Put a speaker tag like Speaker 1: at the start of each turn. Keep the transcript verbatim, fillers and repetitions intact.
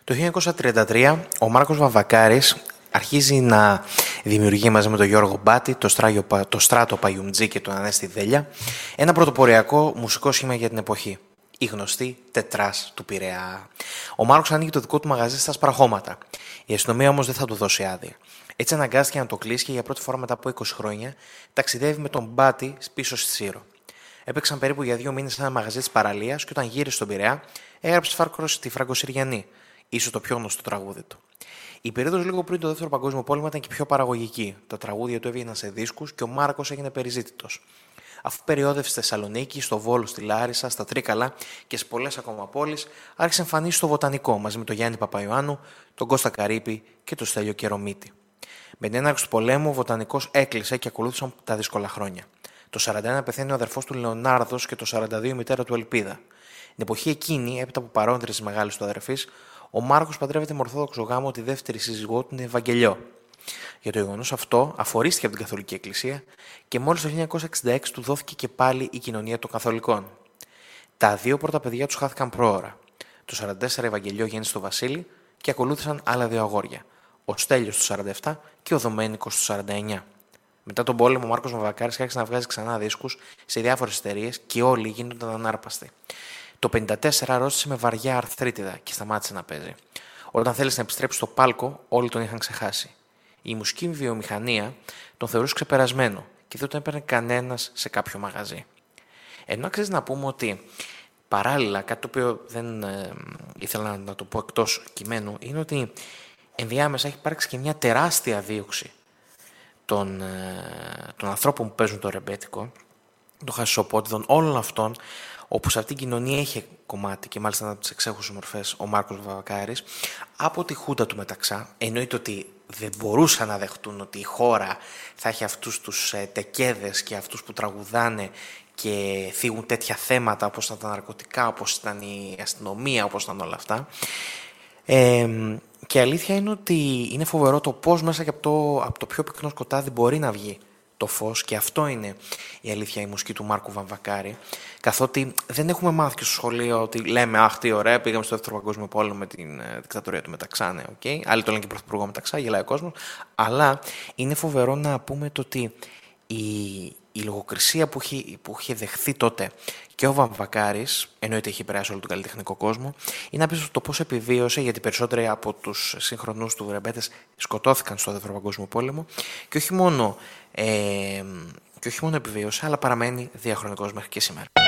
Speaker 1: Το χίλια εννιακόσια τριάντα τρία ο Μάρκος Βαμβακάρης αρχίζει να δημιουργεί μαζί με τον Γιώργο Μπάτη, το, στράγιο, το Στράτο Παγιουμτζή και τον Ανέστη Δέλια ένα πρωτοποριακό μουσικό σχήμα για την εποχή. Η γνωστή τετράς του Πειραιά. Ο Μάρκος ανοίγει το δικό του μαγαζί στα Σπραχώματα. Η αστυνομία όμως δεν θα του δώσει άδεια. Έτσι αναγκάστηκε να το κλείσει και για πρώτη φορά μετά από είκοσι χρόνια ταξιδεύει με τον Μπάτη πίσω στη Σύρο. Έπαιξαν περίπου για δύο μήνες σε ένα μαγαζί της παραλίας και όταν γύρισε στον Πειραιά έγραψε τη Φραγκοσυριανή, ίσως το πιο γνωστό τραγούδι του. Η περίοδος λίγο πριν το Δεύτερο Παγκόσμιο Πόλεμο ήταν και πιο παραγωγική. Τα τραγούδια του έβγαιναν σε δίσκους και ο Μάρκος έγινε περιζήτητος. Αφού περιόδευσε στη Θεσσαλονίκη, στο Βόλο, στη Λάρισα, στα Τρίκαλα και σε πολλές ακόμα πόλεις, άρχισε να εμφανίσει στο Βοτανικό μαζί με τον Γιάννη Παπαϊωάννου, τον Κώστα Καρύπη και τον Στέλιο Κερομίτη. Με την έναρξη του πολέμου, ο Βοτανικός έκλεισε και ακολούθησαν τα δύσκολα χρόνια. Το σαράντα ένα πεθαίνει ο αδερφός του Λεωνάρδος και το σαράντα δύο η μητέρα του Ελπίδα. Την εποχή εκείνη, έπειτα από παρόντρες μεγάλης του αδερφής, ο Μάρκος παντρεύεται με ορθόδοξο γάμο τη δεύτερη σύζυγό του, την Ευαγγελιό. Για το γεγονός αυτό, αφορίστηκε από την Καθολική Εκκλησία και μόλις το χίλια εννιακόσια εξήντα έξι του δόθηκε και πάλι η κοινωνία των Καθολικών. Τα δύο πρώτα παιδιά τους χάθηκαν πρόωρα. Το σαράντα τέσσερα η Ευαγγελιό γέννησε στο Βασίλη και ακολούθησαν άλλα δύο αγόρια. Ο Στέλιος το σαράντα επτά και ο Δομένικος το σαράντα εννιά. Μετά τον πόλεμο, ο Μάρκος Βαμβακάρης άρχισε να βγάζει ξανά δίσκους σε διάφορες εταιρείες και όλοι γίνονταν ανάρπαστοι. Το πενήντα τέσσερα αρρώστησε με βαριά αρθρίτιδα και σταμάτησε να παίζει. Όταν θέλησε να επιστρέψει στο πάλκο, όλοι τον είχαν ξεχάσει. Η μουσική βιομηχανία τον θεωρούσε ξεπερασμένο και δεν τον έπαιρνε κανένας σε κάποιο μαγαζί. Ενώ αξίζει να πούμε ότι παράλληλα, κάτι το οποίο δεν ε, ήθελα να το πω εκτός κειμένου, είναι ότι ενδιάμεσα έχει υπάρξει και μια τεράστια δίωξη των, ε, των ανθρώπων που παίζουν το ρεμπέτικο, των χασισοπότιδων, όλων αυτών, όπου σε αυτήν την κοινωνία είχε κομμάτι και μάλιστα από τις εξέχουσες μορφές ο Μάρκος Βαμβακάρης, από τη Χούντα του Μεταξά. Εννοείται ότι δεν μπορούσαν να δεχτούν ότι η χώρα θα έχει αυτούς τους ε, τεκέδες και αυτούς που τραγουδάνε και θίγουν τέτοια θέματα όπως ήταν τα ναρκωτικά, όπως ήταν η αστυνομία, όπως ήταν όλα αυτά. Ε, και η αλήθεια είναι ότι είναι φοβερό το πώς μέσα και από το, από το πιο πυκνό σκοτάδι μπορεί να βγει το φως, και αυτό είναι η αλήθεια, η μουσική του Μάρκου Βαμβακάρη. Καθότι δεν έχουμε μάθει και στο σχολείο ότι λέμε αχ, τι ωραία, πήγαμε στο Δεύτερο Παγκόσμιο Πόλεμο με την ε, δικτατορία του Μεταξά. Ναι, okay. Άλλοι το λένε και πρωθυπουργό Μεταξά, γελάει ο κόσμος. Αλλά είναι φοβερό να πούμε το ότι η, η λογοκρισία που είχε, που είχε δεχθεί τότε και ο Βαμβακάρης, εννοείται έχει επηρεάσει όλο τον καλλιτεχνικό κόσμο, είναι απίστευτο το πώς επιβίωσε, γιατί περισσότεροι από τους σύγχρονους του ρεμπέτες σκοτώθηκαν στο Δεύτερο Παγκόσμιο Πόλεμο, και όχι μόνο, ε, και όχι μόνο επιβίωσε, αλλά παραμένει διαχρονικός μέχρι και σήμερα.